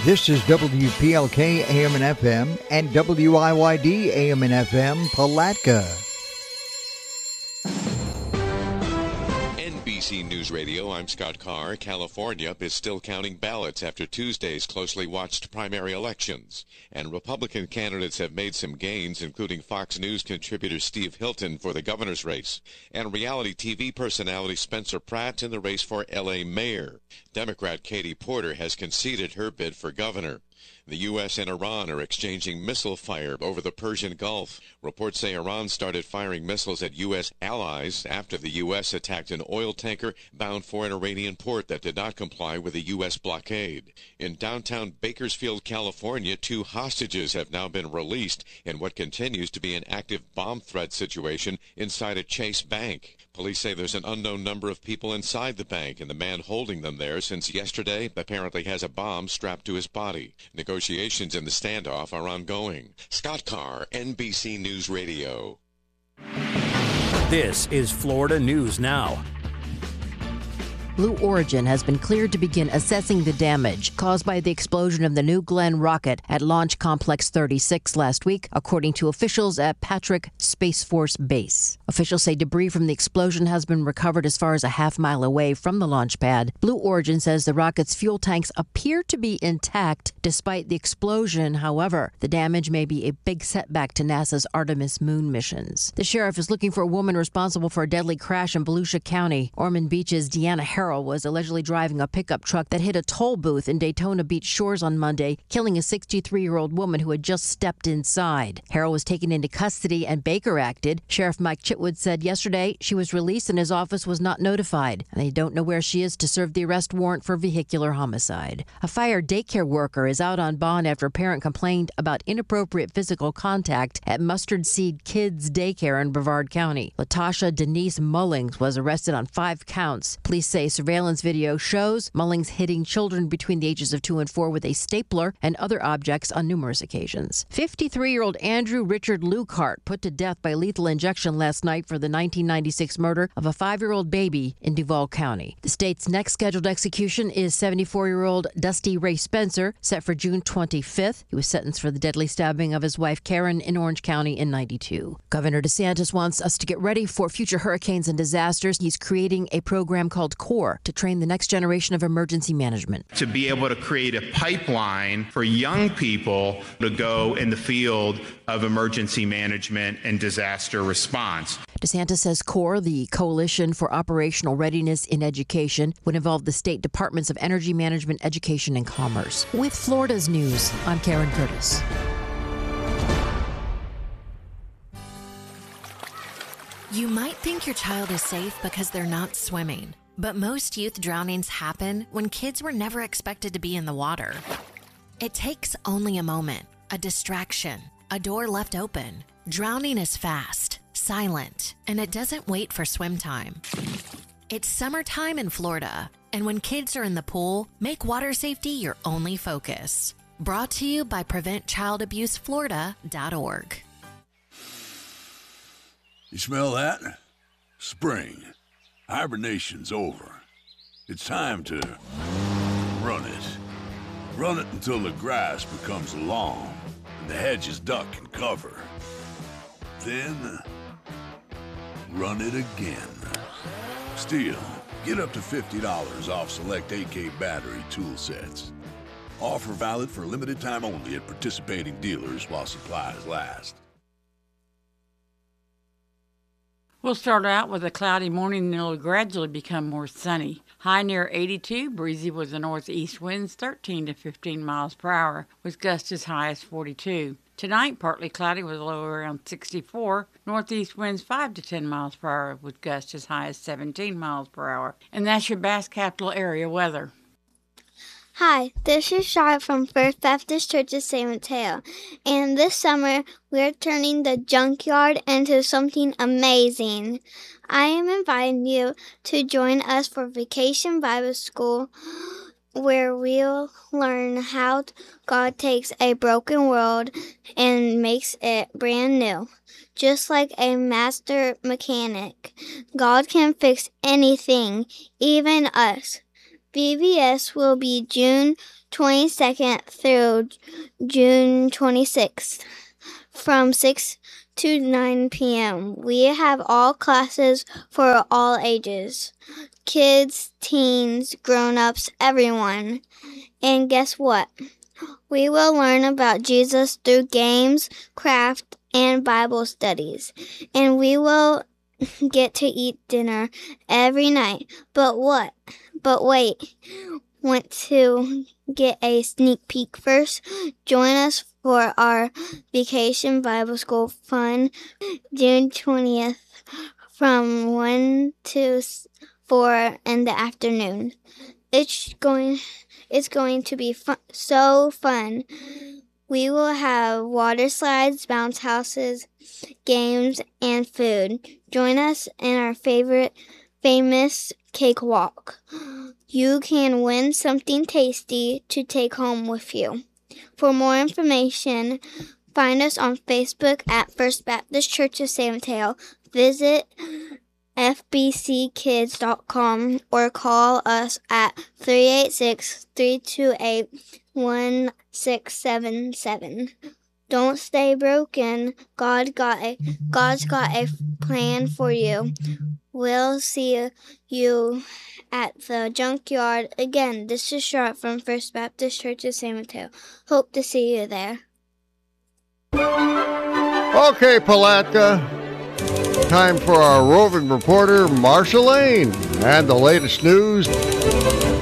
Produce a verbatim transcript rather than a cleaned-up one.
This is W P L K A M and F M and W I Y D A M and F M Palatka. N B C News Radio, I'm Scott Carr. California is still counting ballots after Tuesday's closely watched primary elections. And Republican candidates have made some gains, including Fox News contributor Steve Hilton for the governor's race, and reality T V personality Spencer Pratt in the race for L A mayor. Democrat Katie Porter has conceded her bid for governor. The U S and Iran are exchanging missile fire over the Persian Gulf. Reports say Iran started firing missiles at U S allies after the U S attacked an oil tanker bound for an Iranian port that did not comply with a U S blockade. In downtown Bakersfield, California, two hostages have now been released in what continues to be an active bomb threat situation inside a Chase bank. Police say there's an unknown number of people inside the bank, and the man holding them there since yesterday apparently has a bomb strapped to his body. Negotiations in the standoff are ongoing. Scott Carr, N B C News Radio. This is Florida News Now. Blue Origin has been cleared to begin assessing the damage caused by the explosion of the New Glenn rocket at Launch Complex thirty-six last week, according to officials at Patrick Space Force Base. Officials say debris from the explosion has been recovered as far as a half mile away from the launch pad. Blue Origin says the rocket's fuel tanks appear to be intact despite the explosion. However, the damage may be a big setback to NASA's Artemis moon missions. The sheriff is looking for a woman responsible for a deadly crash in Volusia County. Ormond Beach's Deanna Harrell was allegedly driving a pickup truck that hit a toll booth in Daytona Beach Shores on Monday, killing a sixty-three-year-old woman who had just stepped inside. Harrell was taken into custody and Baker acted. Sheriff Mike Chitwood said yesterday she was released and his office was not notified, and they don't know where she is to serve the arrest warrant for vehicular homicide. A fire daycare worker is out on bond after a parent complained about inappropriate physical contact at Mustard Seed Kids Daycare in Brevard County. Latasha Denise Mullings was arrested on five counts. Police say surveillance video shows Mullings hitting children between the ages of two and four with a stapler and other objects on numerous occasions. fifty-three-year-old Andrew Richard Lukehart put to death by lethal injection last night for the nineteen ninety-six murder of a five-year-old baby in Duval County. The state's next scheduled execution is seventy-four-year-old Dusty Ray Spencer, set for June twenty-fifth. He was sentenced for the deadly stabbing of his wife Karen in Orange County in ninety-two. Governor DeSantis wants us to get ready for future hurricanes and disasters. He's creating a program called CORE to train the next generation of emergency management. To be able to create a pipeline for young people to go in the field of emergency management and disaster response. DeSantis says CORE, the Coalition for Operational Readiness in Education, would involve the state departments of Energy Management, Education, and Commerce. With Florida's News, I'm Karen Curtis. You might think your child is safe because they're not swimming. But most youth drownings happen when kids were never expected to be in the water. It takes only a moment, a distraction, a door left open. Drowning is fast, silent, and it doesn't wait for swim time. It's summertime in Florida, and when kids are in the pool, make water safety your only focus. Brought to you by prevent child abuse florida dot org. You smell that? Spring. Hibernation's over. It's time to run it. Run it until the grass becomes long and the hedges duck and cover. Then, run it again. Stihl, get up to fifty dollars off select A K battery tool sets. Offer valid for a limited time only at participating dealers while supplies last. We'll start out with a cloudy morning and it'll gradually become more sunny. High near eighty-two, breezy with the northeast winds thirteen to fifteen miles per hour, with gusts as high as forty-two. Tonight, partly cloudy with a low around sixty-four, northeast winds five to ten miles per hour, with gusts as high as seventeen miles per hour. And that's your Bass Capital area weather. Hi, this is Charlotte from First Baptist Church of San Mateo, and this summer we're turning the junkyard into something amazing. I am inviting you to join us for Vacation Bible School, where we'll learn how God takes a broken world and makes it brand new. Just like a master mechanic, God can fix anything, even us. V B S will be June twenty-second through June twenty-sixth from six to nine p.m. We have all classes for all ages. Kids, teens, grown-ups, everyone. And guess what? We will learn about Jesus through games, craft, and Bible studies. And we will get to eat dinner every night. But what? But wait. Want to get a sneak peek first? Join us for our Vacation Bible School Fun June twentieth from one to four in the afternoon. It's going it's going to be fun, so fun. We will have water slides, bounce houses, games, and food. Join us in our favorite famous cake walk. You can win something tasty to take home with you. For more information, find us on Facebook at First Baptist Church of San Mateo. Visit f b c kids dot com or call us at three eight six, three two eight, one six seven seven. Don't stay broken. God got a, God's got a plan for you. We'll see you at the junkyard. Again, this is Charlotte from First Baptist Church of San Mateo. Hope to see you there. Okay, Palatka. Time for our roving reporter, Marsha Lane, and the latest news